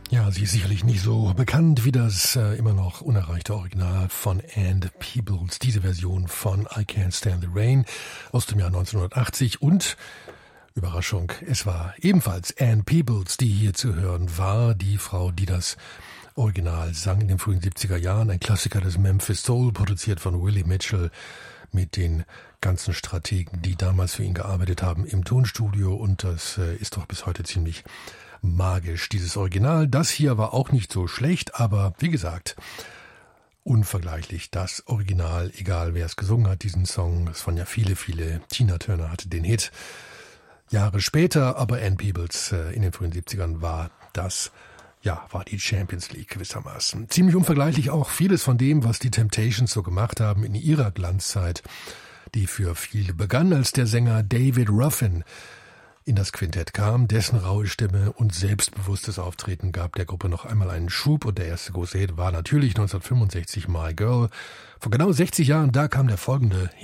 Ja, sie ist sicherlich nicht so bekannt wie das immer noch unerreichte Original von Ann Peebles. Diese Version von I Can't Stand the Rain aus dem Jahr 1980 und Überraschung, es war ebenfalls Ann Peebles, die hier zu hören war, die Frau, die das Original sang in den frühen 70er Jahren, ein Klassiker des Memphis Soul, produziert von Willie Mitchell mit den ganzen Strategen, die damals für ihn gearbeitet haben im Tonstudio, und das ist doch bis heute ziemlich magisch, dieses Original. Das hier war auch nicht so schlecht, aber wie gesagt, unvergleichlich das Original, egal wer es gesungen hat, diesen Song. Es waren ja viele. Tina Turner hatte den Hit Jahre später, aber Ann Peebles in den frühen 70ern war die Champions League gewissermaßen. Ziemlich unvergleichlich auch vieles von dem, was die Temptations so gemacht haben in ihrer Glanzzeit, die für viele begann, als der Sänger David Ruffin in das Quintett kam. Dessen raue Stimme und selbstbewusstes Auftreten gab der Gruppe noch einmal einen Schub, und der erste große Hit war natürlich 1965 My Girl. Vor genau 60 Jahren, da kam der folgende